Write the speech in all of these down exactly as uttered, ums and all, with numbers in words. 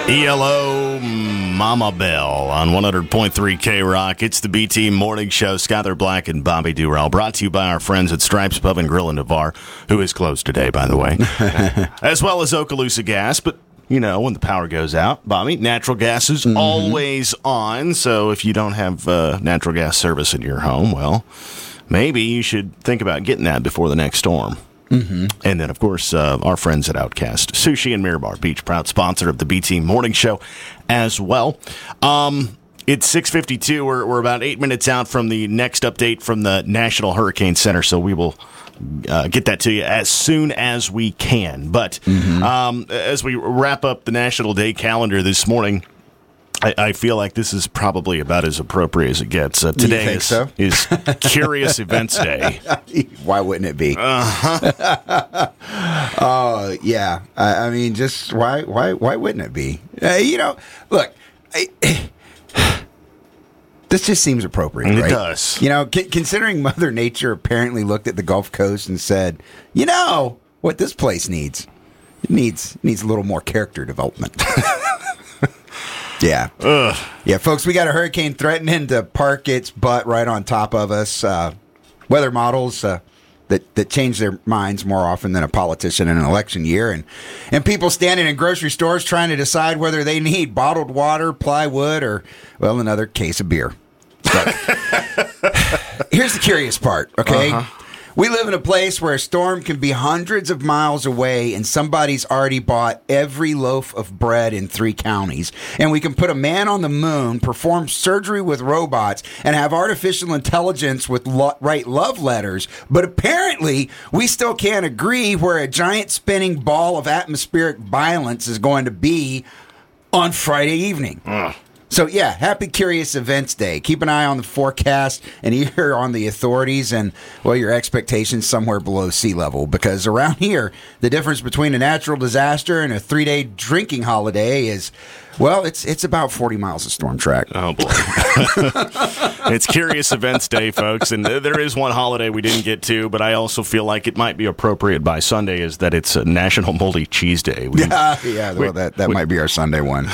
E L O Mama Bell on one hundred point three K-Rock. It's the B-Team Morning Show. Skyler Black and Bobby Durrell. Brought to you by our friends at Stripes Pub and Grill in Navarre, who is closed today, by the way. As well as Okaloosa Gas. But, you know, when the power goes out, Bobby, natural gas is mm-hmm. always on. So if you don't have uh, natural gas service in your home, well, maybe you should think about getting that before the next storm. Mm-hmm. And then, of course, uh, our friends at Outcast Sushi in Miramar Beach, proud sponsor of the B-Team Morning Show as well. Um, it's six fifty-two. We're, we're about eight minutes out from the next update from the National Hurricane Center, so we will uh, get that to you as soon as we can. But mm-hmm. um, as we wrap up the National Day calendar this morning, I, I feel like this is probably about as appropriate as it gets. Uh, today is, so? is Curious Events Day. Why wouldn't it be? Uh-huh. Oh, yeah. I, I mean, just why Why? Why wouldn't it be? Uh, you know, look, I, this just seems appropriate, it right? It does. You know, c- considering Mother Nature apparently looked at the Gulf Coast and said, you know, what this place needs? It needs, needs a little more character development. Yeah. Ugh. Yeah, folks, we got a hurricane threatening to park its butt right on top of us. Uh, weather models uh, that, that change their minds more often than a politician in an election year. And, and people standing in grocery stores trying to decide whether they need bottled water, plywood, or, well, another case of beer. So, here's the curious part, okay? Uh-huh. We live in a place where a storm can be hundreds of miles away and somebody's already bought every loaf of bread in three counties. And we can put a man on the moon, perform surgery with robots, and have artificial intelligence with lo- write love letters. But apparently, we still can't agree where a giant spinning ball of atmospheric violence is going to be on Friday evening. Ugh. So, yeah, happy Curious Events Day. Keep an eye on the forecast and ear on the authorities and, well, your expectations somewhere below sea level. Because around here, the difference between a natural disaster and a three-day drinking holiday is, well, it's it's about forty miles of storm track. Oh, boy. It's Curious Events Day, folks. And there is one holiday we didn't get to, but I also feel like it might be appropriate by Sunday is that it's a National Moldy Cheese Day. We, yeah, yeah, well, we, that, that we, might be our Sunday one.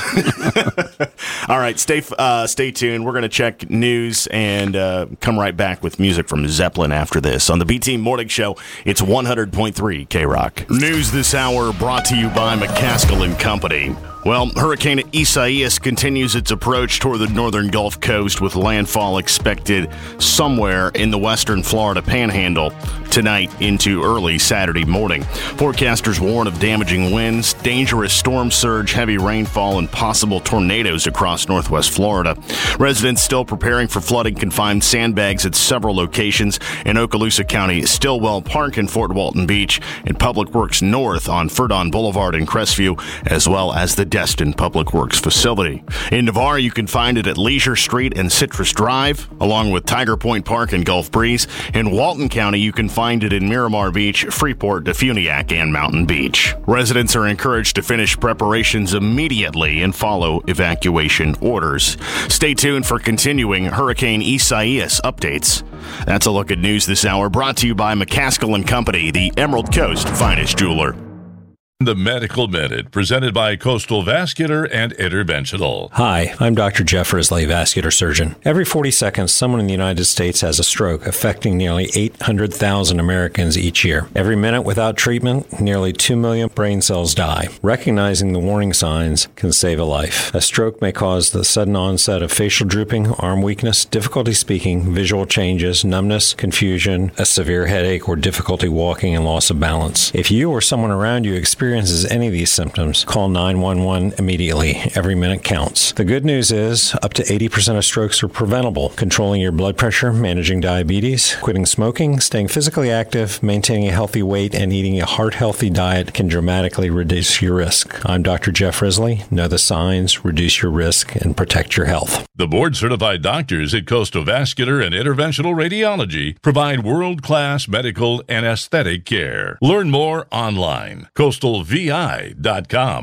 All right, stay uh, stay tuned. We're going to check news and uh, come right back with music from Zeppelin after this. On the B-Team Morning Show, it's one hundred point three K-Rock. News this hour brought to you by McCaskill and Company. Well, Hurricane Isaias continues its approach toward the northern Gulf Coast with landfall expected somewhere in the western Florida panhandle tonight into early Saturday morning. Forecasters warn of damaging winds, dangerous storm surge, heavy rainfall, and possible tornadoes across northwest Florida. Residents still preparing for flooding can find sandbags at several locations in Okaloosa County, Stillwell Park and Fort Walton Beach, and Public Works North on Furdon Boulevard in Crestview, as well as the Destin Public Works facility. In Navarre, you can find it at Leisure Street and Citrus Drive, along with Tiger Point Park and Gulf Breeze. In Walton County, you can find it in Miramar Beach, Freeport, Defuniak, and Mountain Beach. Residents are encouraged to finish preparations immediately and follow evacuation orders. Stay tuned for continuing Hurricane Isaias updates. That's a look at news this hour, brought to you by McCaskill and Company, the Emerald Coast finest jeweler. The Medical Minute, presented by Coastal Vascular and Interventional. Hi, I'm Doctor Jeff Risley, vascular surgeon. Every forty seconds, someone in the United States has a stroke, affecting nearly eight hundred thousand Americans each year. Every minute without treatment, nearly two million brain cells die. Recognizing the warning signs can save a life. A stroke may cause the sudden onset of facial drooping, arm weakness, difficulty speaking, visual changes, numbness, confusion, a severe headache, or difficulty walking and loss of balance. If you or someone around you experience experiences any of these symptoms, call nine one one immediately. Every minute counts. The good news is up to eighty percent of strokes are preventable. Controlling your blood pressure, managing diabetes, quitting smoking, staying physically active, maintaining a healthy weight, and eating a heart-healthy diet can dramatically reduce your risk. I'm Doctor Jeff Risley. Know the signs, reduce your risk, and protect your health. The board-certified doctors at Coastal Vascular and Interventional Radiology provide world-class medical and aesthetic care. Learn more online. coastal v i dot com.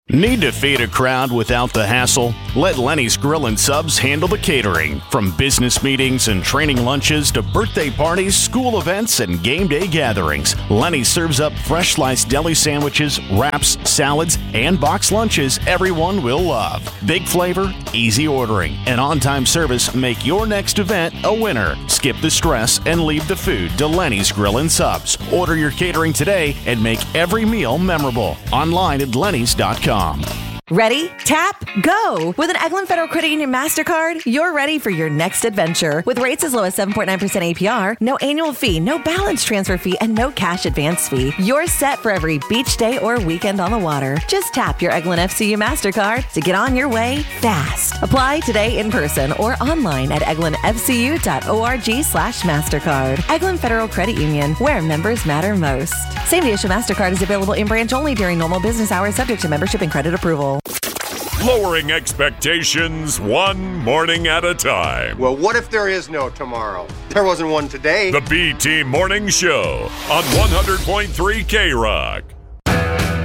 Need to feed a crowd without the hassle? Let Lenny's Grill and Subs handle the catering. From business meetings and training lunches to birthday parties, school events, and game day gatherings, Lenny serves up fresh sliced deli sandwiches, wraps, salads, and box lunches everyone will love. Big flavor, easy ordering, and on-time service make your next event a winner. Skip the stress and leave the food to Lenny's Grill and Subs. Order your catering today and make every meal memorable. Online at lennys dot com. Ready? Tap, go! With an Eglin Federal Credit Union MasterCard, you're ready for your next adventure. With rates as low as seven point nine percent A P R, no annual fee, no balance transfer fee, and no cash advance fee. You're set for every beach day or weekend on the water. Just tap your Eglin F C U MasterCard to get on your way fast. Apply today in person or online at eglinfcu dot org slash MasterCard. Eglin Federal Credit Union, where members matter most. Same-day issue MasterCard is available in branch only during normal business hours, subject to membership and credit approval. Lowering expectations one morning at a time. Well, what if there is no tomorrow? There wasn't one today. The B T Morning Show on one hundred point three K Rock.